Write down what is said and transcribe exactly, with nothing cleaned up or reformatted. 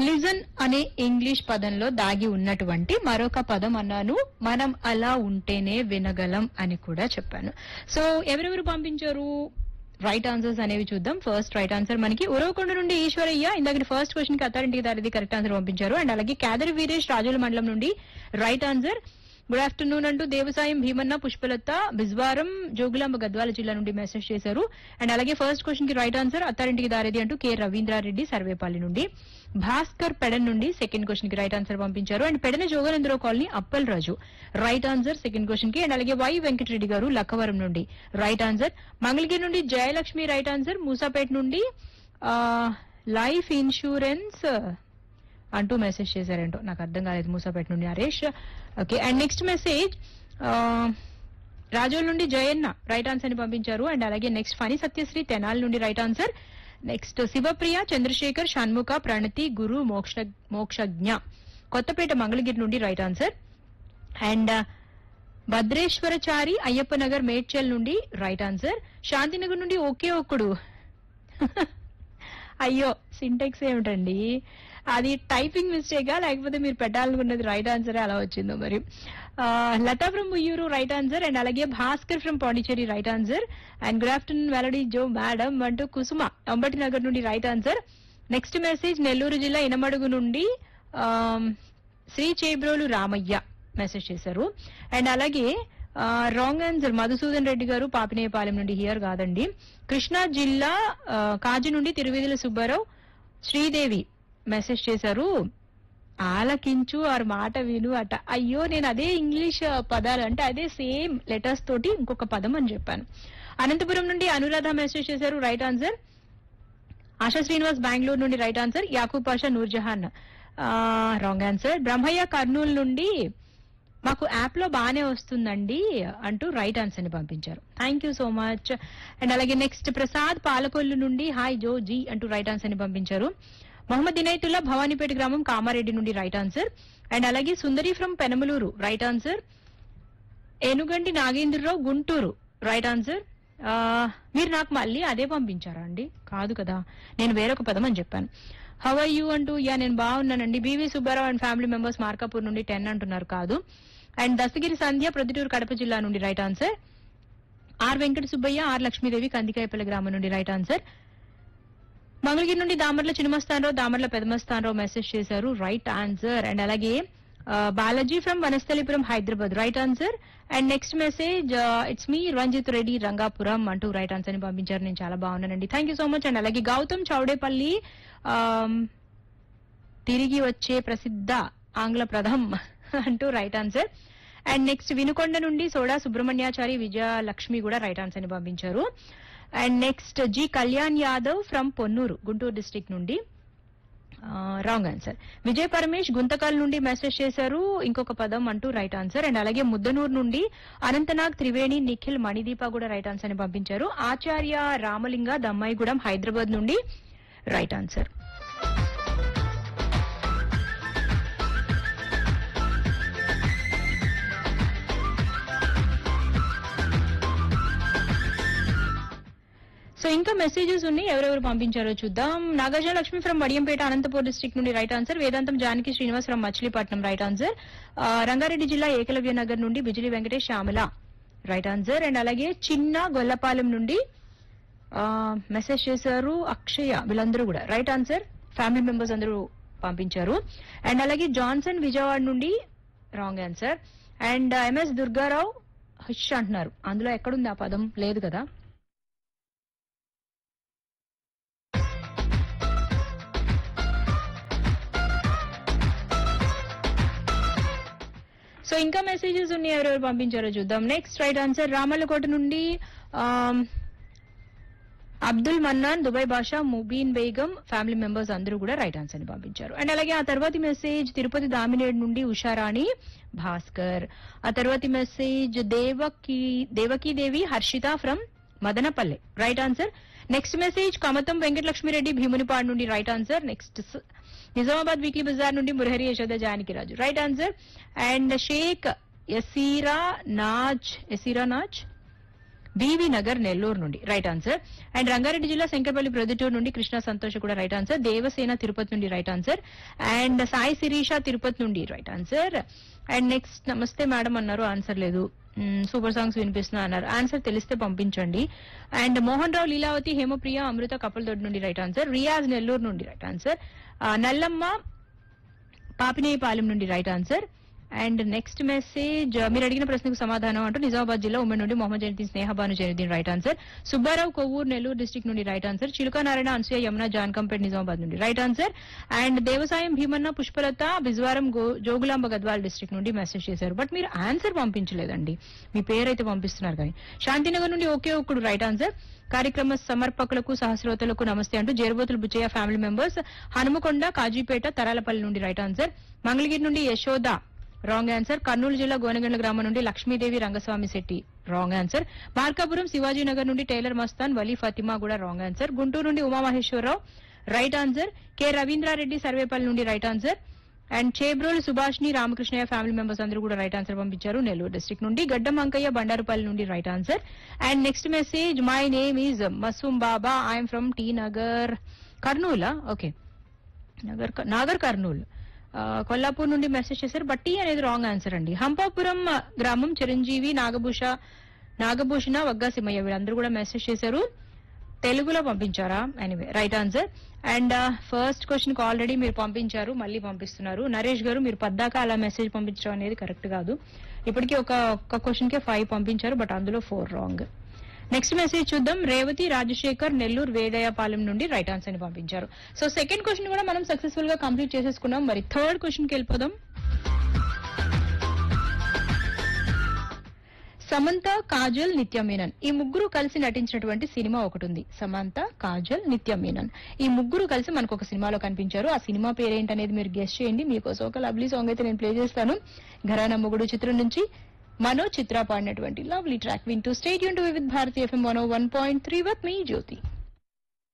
Listen అనే English పదంలో దాగి ఉన్నటువంటి మరొక పదం అన్నాను. మనం అలా ఉంటేనే వినగలం అని కూడా చెప్పాను. సో ఎవరెవరు పంపించారు రైట్ ఆన్సర్స్ అనేవి చూద్దాం. ఫస్ట్ రైట్ ఆన్సర్ మనకి ఉరవకొండ నుండి ఈశ్వరయ్య ఇందాక ఫస్ట్ క్వశ్చన్ కి అత్తారింటికి దారిది కరెక్ట్ ఆన్సర్ పంపించారు. అండ్ అలాగే కేదరి వీరేష్ రాజుల మండలం నుండి రైట్ ఆన్సర్. గుడ్ ఆఫ్టర్నూన్ అంటూ దేవసాయం భీమన్న పుష్పలత బిజ్వారం జోగులాంబ గద్వాల జిల్లా నుండి మెసేజ్ చేశారు. అండ్ అలాగే ఫస్ట్ క్వశ్చన్ కి రైట్ ఆన్సర్ అత్తారింటికి దారిది అంటూ కె రవీంద్రారెడ్డి సర్వేపల్లి నుండి. భాస్కర్ పెడన్ నుండి సెకండ్ క్వశ్చన్ కి రైట్ ఆన్సర్ పంపించారు. And Pedana Joganendra colony Appal Raju right answer second question కి. అండ్ అలాగే వై వెంకటరెడ్డి గారు లక్కవరం నుండి రైట్ ఆన్సర్. మంగళగిరి నుండి జయలక్ష్మి రైట్ ఆన్సర్. మూసాపేట నుండి లైఫ్ ఇన్సూరెన్స్ అంటూ మెసేజ్ చేశారేంటో నాకు అర్థం కాలేదు. మూసాపేట నుండి Harish. Okay and next message Razole నుండి జయన్న రైట్ ఆన్సర్ ని పంపించారు. అండ్ అలాగే నెక్స్ట్ ఫణి సత్యశ్రీ తెనాల్ నుండి right answer. Next Shivapriya Chandrasekhar Shanmukha ప్రణతి గురు మోక్ష మోక్షజ్ఞ కొత్తపేట మంగళగిరి నుండి right answer. And Bhadreswarachari Ayyappa Nagar Medchal నుండి రైట్ ఆన్సర్. శాంతినగర్ నుండి ఒకే ఒక్కడు అయ్యో సింటెక్స్ ఏమిటండి అది టైపింగ్ మిస్టేకా లేకపోతే మీరు పెట్టాలనుకున్నది రైట్ ఆన్సర్ అలా వచ్చిందో మరి. Lata from ముయ్యూరు right answer. And అలాగే Bhaskar from Pondicherry right answer. And good afternoon వెలడీ Joe madam అంటూ కుసుమ అంబటి నగర్ నుండి right answer. Next message Nellore జిల్లా ఇనమడుగు నుండి శ్రీ చేబ్రోలు రామయ్య మెసేజ్ చేశారు. అండ్ అలాగే రాంగ్ ఆన్సర్ మధుసూదన్ రెడ్డి గారు పాపినేయపాలెం నుండి హియర్ కాదండి. కృష్ణా జిల్లా కాజీ నుండి తిరువేదుల సుబ్బారావు శ్రీదేవి మెసేజ్ చేశారు. ఆలకించు ఆరు మాట విను అట. అయ్యో నేను అదే ఇంగ్లీష్ పదాలు అంటే అదే సేమ్ లెటర్స్ తోటి ఇంకొక పదం అని చెప్పాను. అనంతపురం నుండి అనురాధ మెసేజ్ చేశారు రైట్ ఆన్సర్. ఆశా శ్రీనివాస్ బెంగళూరు నుండి right answer. Yakub Pasha Nurjahan wrong answer. Brahmaiah Kurnool నుండి మాకు యాప్ లో బానే వస్తుందండి అంటూ రైట్ ఆన్సర్ ని పంపించారు. Thank you so much. And అలాగే నెక్స్ట్ ప్రసాద్ పాలకొల్లు నుండి హాయ్ జో జీ అంటూ రైట్ ఆన్సర్ ని పంపించారు. మొహమ్మద్ ఇనైతుల్లా భవానీపేట గ్రామం కామారెడ్డి నుండి రైట్ ఆన్సర్. అండ్ అలాగే సుందరి from Penamaluru right answer. ఏనుగండి Nagendra Rao Guntur right answer. మీరు నాకు మళ్ళీ అదే పంపించారా అండి? కాదు కదా, నేను వేరొక పదం అని చెప్పాను. హౌ ఆర్ యూ అంటూ యా నేను బాగున్నానండి. BV Subbarao and family members Markapur నుండి టెన్ అంటున్నారు కాదు. అండ్ దస్తగిరి సంధ్య ప్రొద్దుటూరు కడప జిల్లా నుండి right answer. Are Venkata Subbaiah are Lakshmidevi Kandikayapalli గ్రామం నుండి రైట్ ఆన్సర్. మంగళగిరి నుండి దామర్ల చిన్నమస్తానరావు దామర్ల పెదమస్తానరావు మెసేజ్ చేశారు రైట్ ఆన్సర్. అండ్ అలాగే Balaji from Vanasthalipuram Hyderabad right answer. And next message it's me Ranjith Reddy Rangapuram అంటూ రైట్ ఆన్సర్ ని పంపించారు. నేను చాలా బాగున్నానండి, thank you so much. And అలాగే గౌతమ్ చౌడేపల్లి తిరిగి వచ్చే ప్రసిద్ధ ఆంగ్ల ప్రథం అంటూ right answer. And next Vinukonda నుండి సోడా సుబ్రహ్మణ్యాచారి విజయలక్ష్మి కూడా రైట్ ఆన్సర్ ని పంపించారు. And next G Kalyan Yadav from Ponnuru Guntur district నుండి రాంగ్ ఆన్సర్. విజయ్ పరమేష్ గుంతకల్ నుండి మెసేజ్ చేశారు ఇంకొక పదం అంటూ రైట్ ఆన్సర్. అండ్ అలాగే ముద్దనూరు నుండి అనంతనాగ్ త్రివేణి నిఖిల్ మణిదీప కూడా రైట్ ఆన్సర్ ని పంపించారు. ఆచార్య రామలింగ దమ్మాయిగూడెం హైదరాబాద్ నుండి రైట్ ఆన్సర్. సో ఇంకా మెసేజెస్ ఉన్నాయి, ఎవరెవరు పంపించారో చూద్దాం. నాగార్జున లక్ష్మి ఫ్రమ్ వడియంపేట అనంతపూర్ డిస్ట్రిక్ట్ నుండి right answer. Vedantam Janaki Srinivas from Machilipatnam right answer. Rangareddy జిల్లా ఏకలవ్య నగర్ నుండి Bijili Venkatesh Shyamala right answer. And అలాగే చిన్న గొల్లపాలెం నుండి మెసేజ్ చేశారు అక్షయ, వీళ్ళందరూ కూడా రైట్ ఆన్సర్. ఫ్యామిలీ మెంబర్స్ అందరూ పంపించారు. అండ్ అలాగే జాన్సన్ విజయవాడ నుండి wrong answer. And MS Durgarao hush అంటున్నారు, అందులో ఎక్కడుంది ఆ పదం? లేదు కదా. సో ఇంకా మెసేజెస్ ఉన్నాయి, ఎవరెవరు పంపించారో చూద్దాం. నెక్స్ట్ రైట్ ఆన్సర్ రామల్లకోట నుండి అబ్దుల్ మన్నాన్ దుబాయ్ భాషా ముబీన్ బేగం ఫ్యామిలీ మెంబర్స్ అందరూ కూడా రైట్ ఆన్సర్ ని పంపించారు. అండ్ అలాగే ఆ తర్వాతి మెసేజ్ తిరుపతి దామినేడు నుండి ఉషారాణి భాస్కర్. ఆ తర్వాతి message Devaki Devaki Devi Harshita from Madanapalle right answer. Next message Kamatham Venkatalakshmi Reddy Bheemunipadu నుండి right answer. Next Nizamabad weekly Bazar నుండి Murahari Yashoda Janakiraju right answer. And Sheikh Aseera Naaz Aseera Naaz BV Nagar Nellore నుండి రైట్ ఆన్సర్. అండ్ రంగారెడ్డి జిల్లా శంకరపల్లి ప్రొద్దుటూరు నుండి కృష్ణ సంతోష్ కూడా రైట్ ఆన్సర్. దేవసేన తిరుపతి నుండి right answer. And Sai Sirisha Tirupati నుండి రైట్ ఆన్సర్. అండ్ నెక్స్ట్ నమస్తే మేడం అన్నారు, ఆన్సర్ లేదు. సూపర్ సాంగ్స్ వినిపిస్తున్నా అన్నారు, ఆన్సర్ తెలిస్తే పంపించండి. అండ్ మోహన్ రావు లీలావతి హేమప్రియ అమృత కప్పలదొడ్డి నుండి రైట్ ఆన్సర్. రియాజ్ నెల్లూరు నుండి రైట్ ఆన్సర్. నల్లమ్మ పాపినేయపాలెం నుండి right answer. And next message మీరు అడిగిన ప్రశ్నకు సమాధానం అంటూ నిజామాబాద్ జిల్లా ఉమ్మడి నుండి Mohammed Zainuddin Sneha Banu Zainuddin right answer. Subbarao Kovvur Nellore district నుండి రైట్ ఆన్సర్. చిలుకానారాయణ అనసూయ యమున జాన్కంపేట్ నిజామాబాద్ నుండి right answer. And Devasayam Bhimanna Pushpalatha Bijwaram Jogulamba Gadwal district నుండి మెసేజ్ చేశారు, బట్ మీరు ఆన్సర్ పంపించలేదండి, మీ పేరైతే పంపిస్తున్నారు కానీ. శాంతినగర్ నుండి ఒకే ఒక్కడు రైట్ ఆన్సర్. కార్యక్రమ సమర్పకులకు సహస్రోతలకు నమస్తే అంటూ జేరుబోతుల బుచ్చయ్య ఫ్యామిలీ మెంబర్స్ హనుమకొండ కాజీపేట తరాలపల్లి నుండి రైట్ ఆన్సర్. మంగళగిరి నుండి యశోద రాంగ్ ఆన్సర్. కర్నూలు జిల్లా గోనగండ్ల గ్రామం నుండి లక్ష్మీదేవి రంగస్వామి శెట్టి రాంగ్ ఆన్సర్. మార్కాపురం శివాజీనగర్ నుండి టైలర్ మస్తాన్ వలీ ఫతిమా కూడా రాంగ్ ఆన్సర్. గుంటూరు నుండి Umamaheswararao right answer. K Ravindra Reddy Sarvepalli నుండి right answer. And Chebrolu Subhashini Ramakrishnaiah family members అందరూ కూడా రైట్ ఆన్సర్ పంపించారు నెల్లూరు డిస్ట్రిక్ట్ నుండి. గడ్డం అంకయ్య బండారుపల్లి నుండి right answer. And next message my name is Masoom Baba, I'm from tea Nagar కర్నూలా, okay Nagar Nagar Kurnool Kollapur నుండి మెసేజ్ చేశారు, బట్ టీ అనేది రాంగ్ ఆన్సర్ అండి. హంపాపురం గ్రామం చిరంజీవి నాగభూష నాగభూషణ వగ్గా సింహయ్య వీళ్ళందరూ కూడా మెసేజ్ చేశారు, తెలుగులో పంపించారా? Anyway right answer. And first question కి ఆల్రెడీ మీరు పంపించారు, మళ్ళీ పంపిస్తున్నారు. నరేష్ గారు మీరు పద్దాక అలా మెసేజ్ పంపించడం అనేది కరెక్ట్ కాదు. ఇప్పటికీ ఒక ఒక్క క్వశ్చన్ కే ఫైవ్ పంపించారు, బట్ అందులో ఫోర్ రాంగ్. నెక్స్ట్ మెసేజ్ చూద్దాం. రేవతి రాజశేఖర్ నెల్లూరు వేదయాపాలెం నుండి రైట్ ఆన్సర్ ని పంపించారు. సో సెకండ్ క్వశ్చన్ కూడా మనం సక్సెస్ఫుల్ గా కంప్లీట్ చేసేసుకున్నాం. మరి థర్డ్ క్వశ్చన్ కి వెళ్ళిపోదాం. సమంత కాజల్ నిత్య మీనన్ ఈ ముగ్గురు కలిసి నటించినటువంటి సినిమా ఒకటి ఉంది. సమంత కాజల్ నిత్య మీనన్ ఈ ముగ్గురు కలిసి మనకు ఒక సినిమాలో కనిపించారు. ఆ సినిమా పేరేంటనేది మీరు గెస్ట్ చేయండి. మీకోసం ఒక లవ్లీ సాంగ్ అయితే నేను ప్లే చేస్తాను. ఘరానా మొగుడు చిత్రం నుంచి మనో చిత్ర పాడినటువంటి లవ్లీ ట్రాక్ వింటూ stay tuned with Bharati FM one oh one point three with me Jyothi.